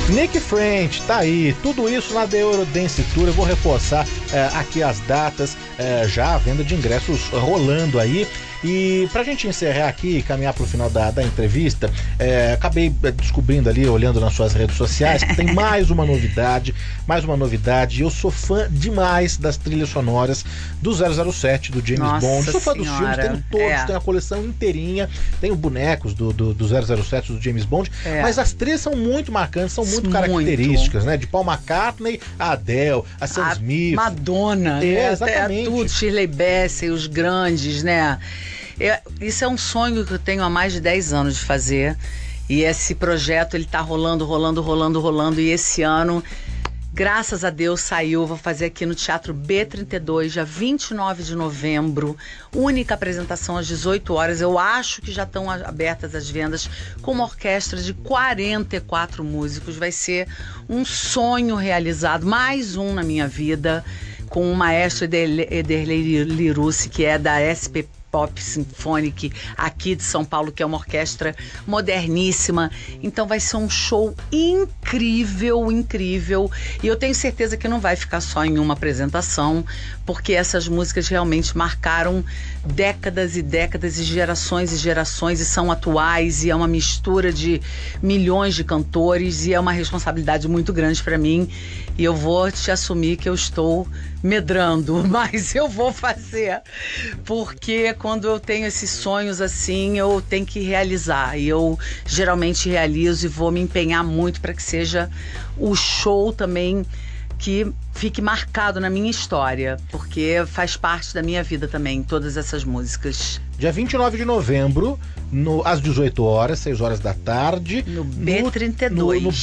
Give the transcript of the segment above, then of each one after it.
Nick French, tá aí, tudo isso na The Eurodance Tour. Eu vou reforçar aqui as datas, já a venda de ingressos rolando aí. E pra gente encerrar aqui e caminhar pro final da entrevista, acabei descobrindo ali, olhando nas suas redes sociais, que tem mais uma novidade. Eu sou fã demais das trilhas sonoras do 007, do James Bond. Sou fã dos filmes, tenho todos, tenho a coleção inteirinha, tenho bonecos do 007, do James Bond, mas as trilhas são muito marcantes, são muito características, né? De Paul McCartney, a Adele, a Sam Smith, Madonna, exatamente. Tudo, Shirley Bassey, os grandes, né? Isso é um sonho que eu tenho há mais de 10 anos de fazer, e esse projeto ele tá rolando, e esse ano, graças a Deus, saiu. Vou fazer aqui no Teatro B32, dia 29 de novembro, única apresentação às 18 horas. Eu acho que já estão abertas as vendas, com uma orquestra de 44 músicos. Vai ser um sonho realizado, mais um na minha vida, com o maestro Ederlei Lirucci, que é da SP Pop Symphonic aqui de São Paulo, que é uma orquestra moderníssima. Então vai ser um show incrível. E eu tenho certeza que não vai ficar só em uma apresentação, porque essas músicas realmente marcaram décadas e décadas e gerações, e são atuais, e é uma mistura de milhões de cantores, e é uma responsabilidade muito grande para mim. E eu vou te assumir que eu estou medrando, mas eu vou fazer, porque quando eu tenho esses sonhos assim, eu tenho que realizar, e eu geralmente realizo, e vou me empenhar muito para que seja o show também que fique marcado na minha história, porque faz parte da minha vida também, todas essas músicas. Dia 29 de novembro, às 18 horas, 6 horas da tarde. No B32.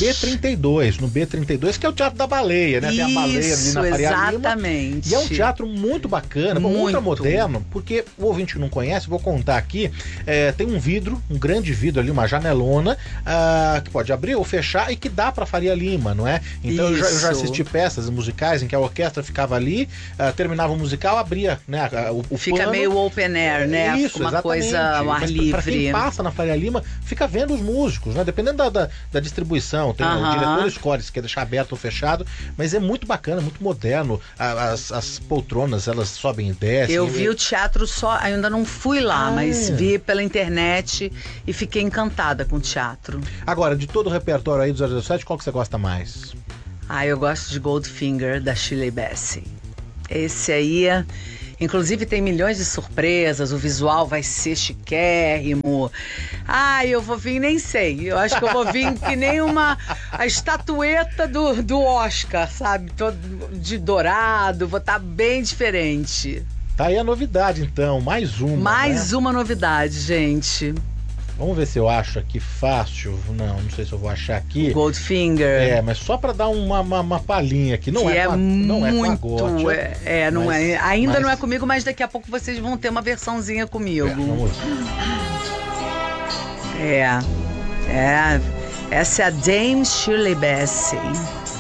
No B32, que é o Teatro da Baleia, né? Tem a Baleia ali na Faria Lima. Exatamente. E é um teatro muito bacana, ultra moderno, porque o ouvinte que não conhece, vou contar aqui, tem um grande vidro ali, uma janelona, que pode abrir ou fechar, e que dá pra Faria Lima, não é? Então eu já assisti peças musicais em que a orquestra ficava ali, terminava o musical, abria, né, o Fica plano, meio open air, né? Isso, uma exatamente. Coisa ao ar livre. Pra quem passa na Faria Lima, fica vendo os músicos, né? Dependendo da distribuição, tem o diretor escolhe se quer deixar aberto ou fechado, mas é muito bacana, muito moderno. As poltronas, elas sobem e descem. Eu vi o teatro ainda não fui lá, mas vi pela internet e fiquei encantada com o teatro. Agora, de todo o repertório aí do 007, qual que você gosta mais? Eu gosto de Goldfinger, da Shirley Bassey. Esse aí, inclusive, tem milhões de surpresas, o visual vai ser chiquérrimo. Eu vou vir, nem sei. Eu acho que eu vou vir que nem a estatueta do Oscar, sabe? Todo de dourado, vou estar bem diferente. Tá aí a novidade, então, mais uma. Mais uma novidade, gente. Vamos ver se eu acho aqui fácil. Não sei se eu vou achar aqui. Goldfinger. Mas só pra dar uma palhinha aqui. Não é não muito, é com a Gotcha. Não é. Ainda não é comigo, mas daqui a pouco vocês vão ter uma versãozinha comigo. Vamos ver. Essa é a Dame Shirley Bassey.